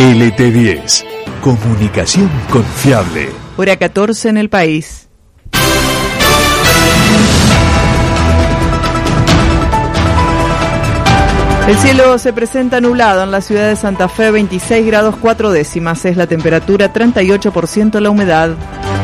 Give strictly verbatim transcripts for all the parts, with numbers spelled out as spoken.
L T diez. Comunicación confiable. Hora catorce en el país. El cielo se presenta nublado en la ciudad de Santa Fe, veintiséis grados cuatro décimas es la temperatura, treinta y ocho por ciento la humedad.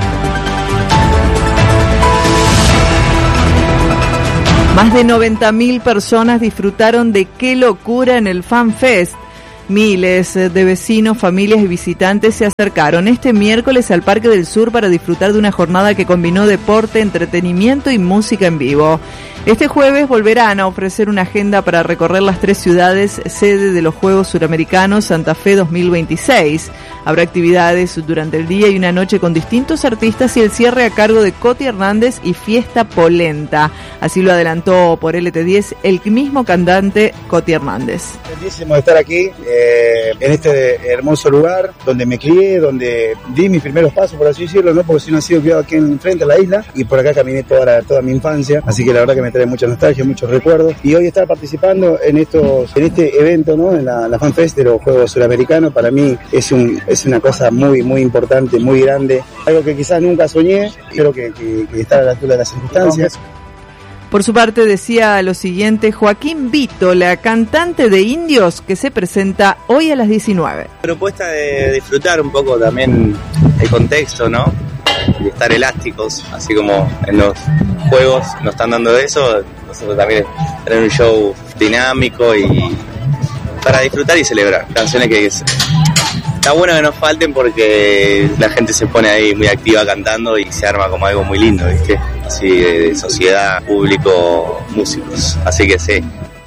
Más de noventa mil personas disfrutaron de Qué Locura en el Fan Fest. Miles de vecinos, familias y visitantes se acercaron este miércoles al Parque del Sur para disfrutar de una jornada que combinó deporte, entretenimiento y música en vivo. Este jueves volverán a ofrecer una agenda para recorrer las tres ciudades sede de los Juegos Suramericanos Santa Fe dos mil veintiséis. Habrá actividades durante el día y una noche con distintos artistas y el cierre a cargo de Coti Hernández y Fiesta Polenta. Así lo adelantó por L T diez el mismo cantante Coti Hernández. Contentísimo de estar aquí eh, en este hermoso lugar donde me crié, donde di mis primeros pasos, por así decirlo, ¿no? Porque si no he sido criado aquí enfrente a la isla y por acá caminé toda, la, toda mi infancia, así que la verdad que me trae mucha nostalgia, muchos recuerdos, y hoy estar participando en estos en este evento, ¿no? En la, la Fan Fest de los Juegos Suramericanos, para mí es un es una cosa muy muy importante, muy grande, algo que quizás nunca soñé, creo que, que, que estar a la altura de las circunstancias. Por su parte decía lo siguiente Joaquín Vito, la cantante de Indios, que se presenta hoy a las diecinueve. Propuesta de disfrutar un poco también el contexto, ¿no? Y estar elásticos, así como en los juegos nos están dando eso, nosotros también tener un show dinámico y para disfrutar y celebrar. Canciones que es, está bueno que nos falten porque la gente se pone ahí muy activa cantando y se arma como algo muy lindo, ¿viste? Así de sociedad, público, músicos, así que sí.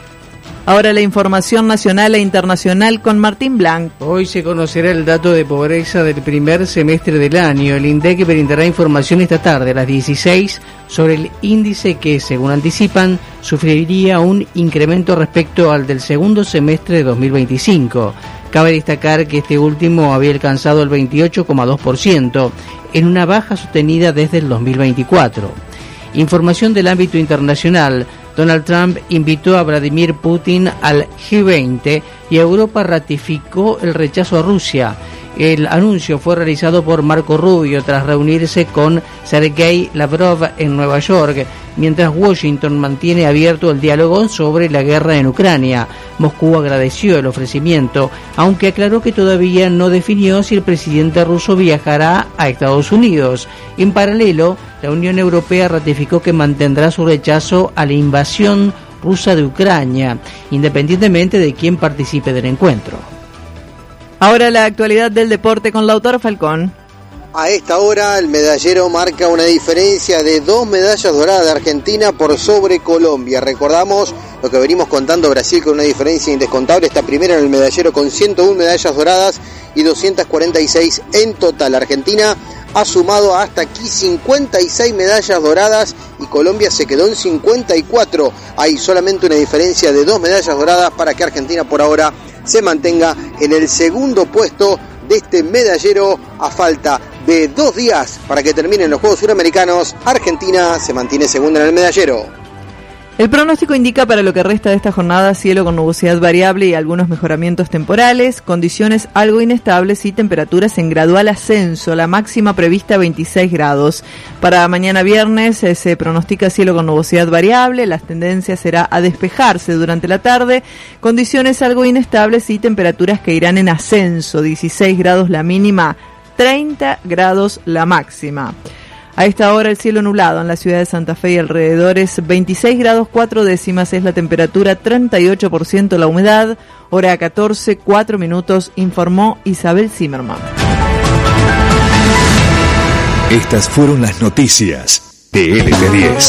Ahora la información nacional e internacional con Martín Blanc. Hoy se conocerá el dato de pobreza del primer semestre del año. El INDEC brindará información esta tarde a las dieciséis sobre el índice que, según anticipan, sufriría un incremento respecto al del segundo semestre de dos mil veinticinco. Cabe destacar que este último había alcanzado el veintiocho coma dos por ciento, en una baja sostenida desde el dos mil veinticuatro. Información del ámbito internacional. Donald Trump invitó a Vladimir Putin al G veinte y Europa ratificó el rechazo a Rusia. El anuncio fue realizado por Marco Rubio tras reunirse con Sergei Lavrov en Nueva York, mientras Washington mantiene abierto el diálogo sobre la guerra en Ucrania. Moscú agradeció el ofrecimiento, aunque aclaró que todavía no definió si el presidente ruso viajará a Estados Unidos. En paralelo, la Unión Europea ratificó que mantendrá su rechazo a la invasión rusa de Ucrania, independientemente de quién participe del encuentro. Ahora la actualidad del deporte con Lautaro Falcón. A esta hora el medallero marca una diferencia de dos medallas doradas de Argentina por sobre Colombia. Recordamos lo que venimos contando, Brasil con una diferencia indescontable, está primera en el medallero con ciento uno medallas doradas y doscientas cuarenta y seis en total. Argentina ha sumado hasta aquí cincuenta y seis medallas doradas y Colombia se quedó en cincuenta y cuatro. Hay solamente una diferencia de dos medallas doradas para que Argentina por ahora se mantenga en el segundo puesto de este medallero. A falta de dos días para que terminen los Juegos Suramericanos, Argentina se mantiene segunda en el medallero. El pronóstico indica para lo que resta de esta jornada cielo con nubosidad variable y algunos mejoramientos temporales, condiciones algo inestables y temperaturas en gradual ascenso, la máxima prevista veintiséis grados. Para mañana viernes eh, se pronostica cielo con nubosidad variable, la tendencia será a despejarse durante la tarde, condiciones algo inestables y temperaturas que irán en ascenso, dieciséis grados la mínima, treinta grados la máxima. A esta hora el cielo nublado en la ciudad de Santa Fe y alrededores, veintiséis grados cuatro décimas es la temperatura, treinta y ocho por ciento la humedad, hora catorce, cuatro minutos, informó Isabel Zimmerman. Estas fueron las noticias de L T diez.